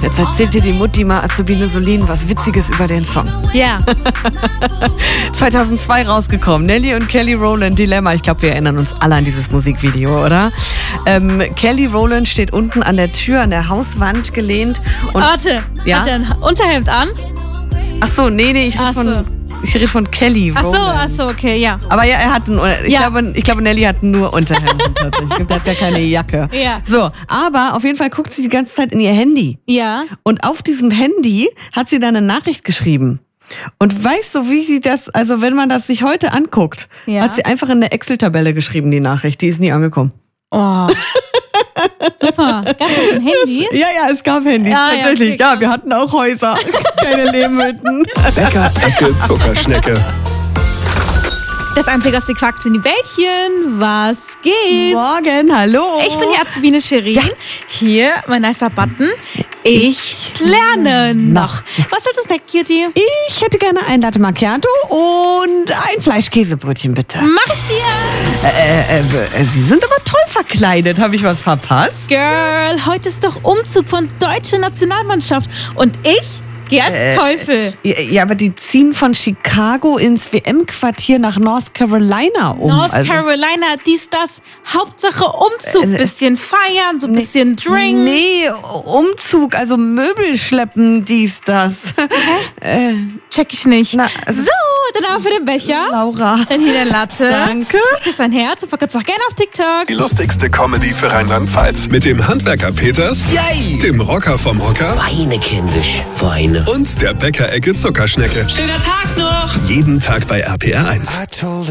Jetzt erzählt dir die Mutti mal Azubine Solin was Witziges über den Song. Ja. 2002 rausgekommen. Nelly und Kelly Rowland, Dilemma. Ich glaube, wir erinnern uns alle an dieses Musikvideo, oder? Kelly Rowland steht unten an der Tür, an der Hauswand gelehnt. Und, Warte, ja? hat er ein Unterhemd an? Ach so, nee, ich rede von Kelly Rowland. Ach so, okay, ja. Aber ja, er hat ich glaube, Nelly hat nur Unterhemden tatsächlich. Ich glaube, der hat gar keine Jacke. Ja. So, aber auf jeden Fall guckt sie die ganze Zeit in ihr Handy. Ja. Und auf diesem Handy hat sie dann eine Nachricht geschrieben. Und weißt du, wie sie das, also wenn man das sich heute anguckt, hat sie einfach in der Excel-Tabelle geschrieben, die Nachricht. Die ist nie angekommen. Oh. Super. Gab es schon Handys? Ja, es gab Handys, tatsächlich. Okay, ja, wir hatten auch Häuser, keine Lehmhütten. Bäcker, Ecke, Zuckerschnecke. Das Einzige, was sie quackt, sind die Bällchen. Was geht? Morgen, hallo. Ich bin die Azubine Shirin. Ja. Hier, mein nicer Button. Ich lerne noch. Was willst du snacken, Cutie? Ich hätte gerne ein Latte Macchiato und ein Fleischkäsebrötchen, bitte. Mach ich dir. Sie sind aber toll verkleidet. Habe ich was verpasst? Girl, heute ist doch Umzug von deutscher Nationalmannschaft. Und ich gehe als Teufel. Ja, aber die ziehen von Chicago ins WM-Quartier nach North Carolina um. North Carolina, dies, das. Hauptsache Umzug. Bisschen feiern, so ein bisschen Drink. Nee, Umzug, also Möbel schleppen, dies, das. Check ich nicht. Na, also so, dann auch für den Becher. Laura. Dann hier der Latte. Danke. Das ist ein Herz und verkürzt auch gerne auf TikTok. Die lustigste Comedy für Rheinland-Pfalz. Mit dem Handwerker Peters, Yay! dem Rocker vom Hocker Weine, kindisch, Weine. und der Bäcker-Ecke Zuckerschnecke. Schöner Tag noch! Jeden Tag bei RPR 1.